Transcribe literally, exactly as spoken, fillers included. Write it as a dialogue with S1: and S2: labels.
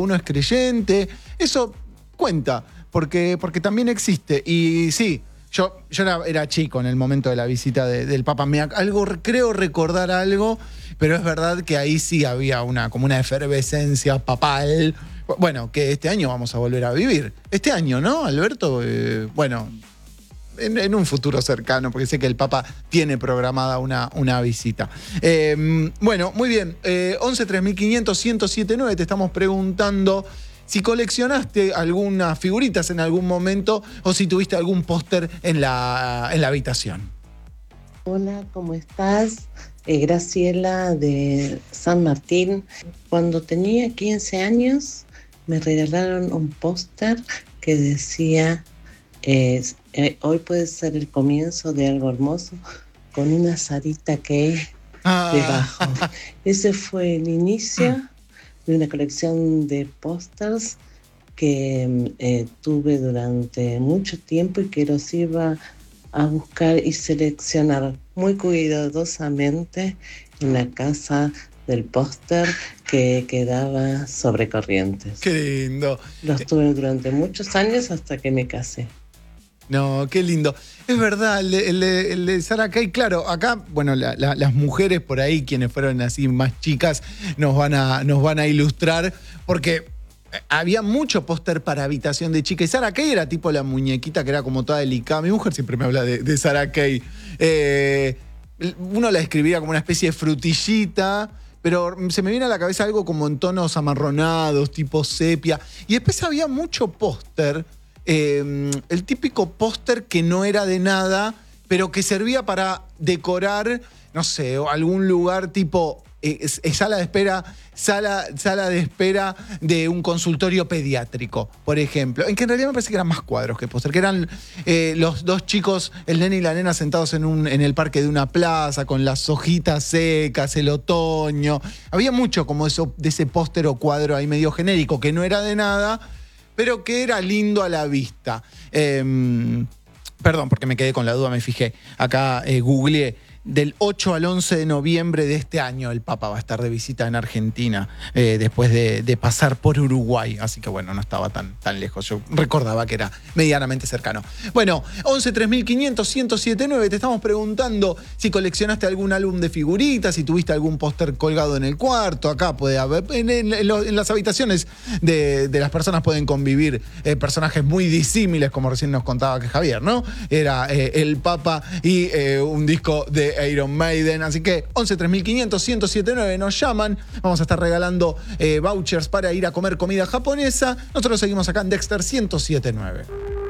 S1: uno es creyente. Eso cuenta, porque, porque también existe. Y sí, yo, yo era, era chico en el momento de la visita de, del Papa. Me, algo, creo recordar algo, pero es verdad que ahí sí había una, como una efervescencia papal. Bueno, que este año vamos a volver a vivir. Este año, ¿no, Alberto? Eh, bueno, en, en un futuro cercano, porque sé que el Papa tiene programada una, una visita. Eh, bueno, muy bien. Eh, once tres mil quinientos ciento setenta y nueve, te estamos preguntando si coleccionaste algunas figuritas en algún momento o si tuviste algún póster en la, en la habitación.
S2: Hola, ¿cómo estás? Eh, Graciela de San Martín. Cuando tenía quince años me regalaron un póster que decía eh, eh, hoy puede ser el comienzo de algo hermoso, con una Sarita Kay ah. debajo. Ese fue el inicio de una colección de pósters que eh, tuve durante mucho tiempo y que los iba a buscar y seleccionar muy cuidadosamente en la casa del póster que quedaba sobre Corrientes.
S1: ¡Qué lindo!
S2: Los tuve durante muchos años hasta que me casé.
S1: No, qué lindo. Es verdad, el de, el de, el de Sarah Kay, claro, acá, bueno, la, la, las mujeres por ahí, quienes fueron así más chicas, nos van a, nos van a ilustrar, porque había mucho póster para habitación de chica. Y Sarah Kay era tipo la muñequita que era como toda delicada. Mi mujer siempre me habla de, de Sarah Kay. Eh, uno la describía como una especie de frutillita, pero se me viene a la cabeza algo como en tonos amarronados, tipo sepia. Y después había mucho póster, eh, el típico póster que no era de nada, pero que servía para decorar, no sé, algún lugar tipo eh, eh, sala de espera, sala, sala de espera de un consultorio pediátrico, por ejemplo. En que en realidad me parece que eran más cuadros que póster, que eran eh, los dos chicos, el nene y la nena, sentados en, un, en el parque de una plaza, con las hojitas secas, el otoño. Había mucho como eso, de ese póster o cuadro ahí medio genérico, que no era de nada, pero que era lindo a la vista. Eh, perdón, porque me quedé con la duda, me fijé. Acá eh, googleé. Del ocho al once de noviembre de este año el Papa va a estar de visita en Argentina, eh, después de, de pasar por Uruguay. Así que bueno, no estaba tan, tan lejos. Yo recordaba que era medianamente cercano. Bueno, once tres mil quinientos ciento setenta y nueve, te estamos preguntando si coleccionaste algún álbum de figuritas, si tuviste algún póster colgado en el cuarto. Acá puede haber, en, en, en, lo, en las habitaciones de, de las personas pueden convivir eh, personajes muy disímiles, como recién nos contaba que Javier, ¿no? Era eh, el Papa y eh, un disco de Iron Maiden. Así que once tres mil quinientos ciento setenta y nueve nos llaman. Vamos a estar regalando eh, vouchers para ir a comer comida japonesa. Nosotros seguimos acá en Dexter ciento setenta y nueve.